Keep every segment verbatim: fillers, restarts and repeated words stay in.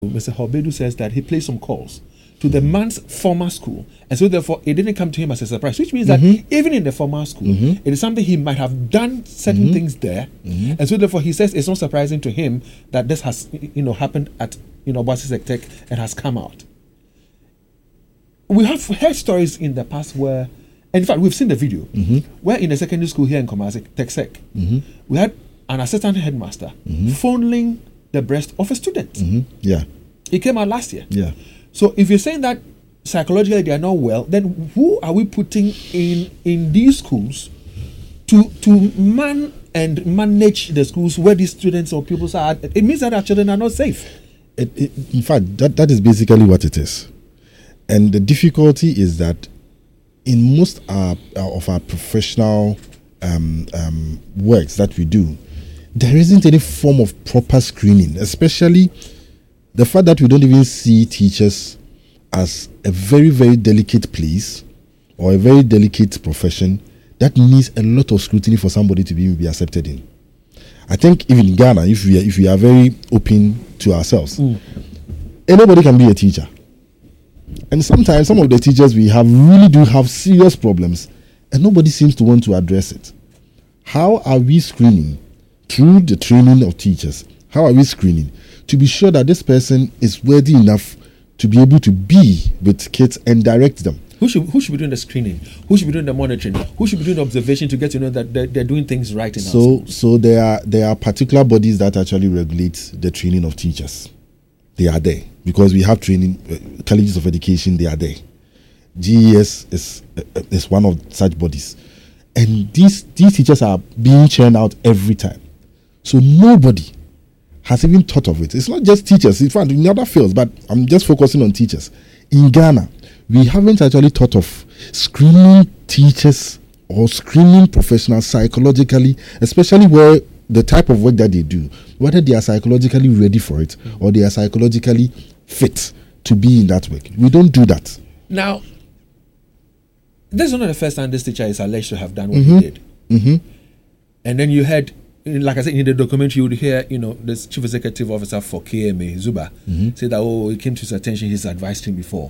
Mister Hobedu says that he placed some calls to the man's former school, and so therefore it didn't come to him as a surprise, which means mm-hmm. that even in the former school, mm-hmm. it is something he might have done certain mm-hmm. things there, mm-hmm. and so therefore he says it's not surprising to him that this has, you know, happened at, you know, Boise Tech and has come out. We have heard stories in the past where, and in fact, we've seen the video mm-hmm. where in a secondary school here in Kumasi, TechSec, mm-hmm. we had an assistant headmaster mm-hmm. fondling the breast of a student. Mm-hmm. Yeah, it came out last year. Yeah. So if you're saying that psychologically they are not well, then who are we putting in in these schools to to man and manage the schools where these students or pupils are? It means that our children are not safe. It, it, in fact, that, that is basically what it is. And the difficulty is that in most our, of our professional um, um, works that we do, there isn't any form of proper screening, especially the fact that we don't even see teachers as a very, very delicate place or a very delicate profession that needs a lot of scrutiny for somebody to be, be accepted in. I think even in Ghana, if we are, if we are very open to ourselves, mm. anybody can be a teacher. And sometimes some of the teachers we have really do have serious problems and nobody seems to want to address it. How are we screening through the training of teachers? How are we screening to be sure that this person is worthy enough to be able to be with kids and direct them? Who should who should be doing the screening? Who should be doing the monitoring? Who should be doing the observation to get to know that they're, they're doing things right in so, our schools? So there are there are particular bodies that actually regulate the training of teachers. They are there because we have training uh, colleges of education. They are there. G E S is uh, is one of such bodies, and these these teachers are being churned out every time. So nobody has even thought of it. It's not just teachers. In fact, in other fields, but I'm just focusing on teachers. In Ghana, we haven't actually thought of screening teachers or screening professionals psychologically, especially where the type of work that they do, whether they are psychologically ready for it mm-hmm. or they are psychologically fit to be in that work. We don't do that. Now, this is not the first time this teacher is alleged to have done what mm-hmm. he did. Mm-hmm. And then you had, like I said, in the documentary, you would hear, you know, this chief executive officer for K M A, Zuba, mm-hmm. say that, oh, it came to his attention, he's advised him before.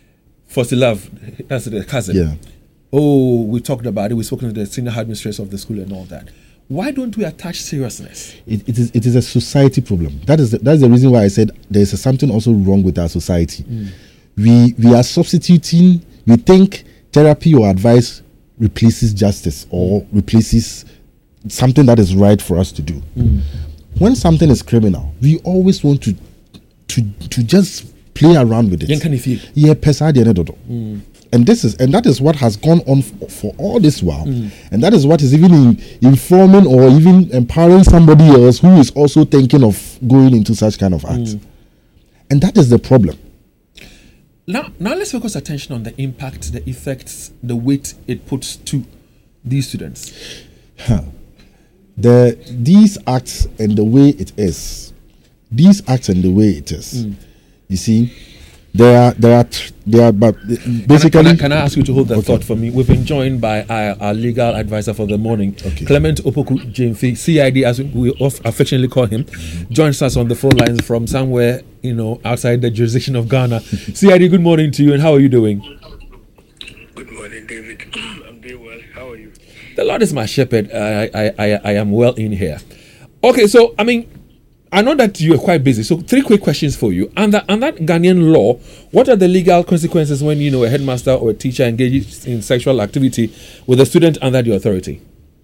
Fosilav, that's the cousin. Yeah. Oh, we talked about it, we spoke to the senior administrator of the school and all that. Why don't we attach seriousness? It, it is it is a society problem. That is the, that's the reason why I said there is something also wrong with our society. Mm. We we are substituting. We think therapy or advice replaces justice or replaces something that is right for us to do. Mm. When something is criminal, we always want to to to just play around with it. Yeah, mm. And this is and that is what has gone on for, for all this while, mm. and that is what is even in, informing or even empowering somebody else who is also thinking of going into such kind of acts, mm. and that is the problem. Now, now let's focus attention on the impact, the effects, the weight it puts to these students. Huh. The these acts and the way it is, these acts and the way it is, mm. you see. There are, there are, there are, but basically. Can I, can I, can I ask you to hold that okay. thought for me? We've been joined by our, our legal advisor for the morning, okay. Clement Opoku Jemfi, C I D, as we affectionately call him, mm-hmm. joins us on the phone lines from somewhere, you know, outside the jurisdiction of Ghana. C I D, good morning to you, and how are you doing? Good morning, David. I'm doing well. How are you? The Lord is my shepherd. I, I, I, I am well in here. Okay, so I mean. I know that you are quite busy, so three quick questions for you. Under under Ghanaian law, what are the legal consequences when you know a headmaster or a teacher engages in sexual activity with a student under the authority?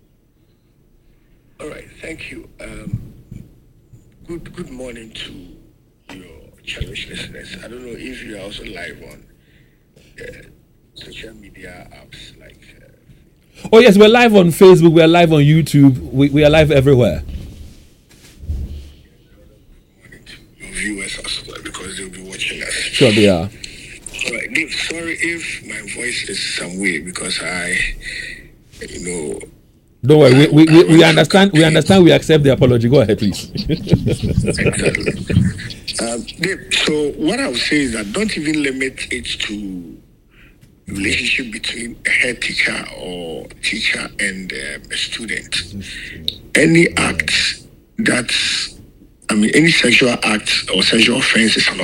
All right, thank you. Um, good good morning to your cherished listeners. I don't know if you are also live on uh, social media apps like. Uh, oh yes, we're live on Facebook. We are live on YouTube. We we are live everywhere. Viewers as well, because they'll be watching us. Sure, they are. All right, Dave, sorry if my voice is some way because I, you know. Don't worry, we, we, we, we understand. We understand. We accept the apology. Go ahead, please. Exactly. Um, Dave, so what I would say is that don't even limit it to relationship between a head teacher or teacher and um, a student. Any act that's I mean, any sexual acts or sexual offense is an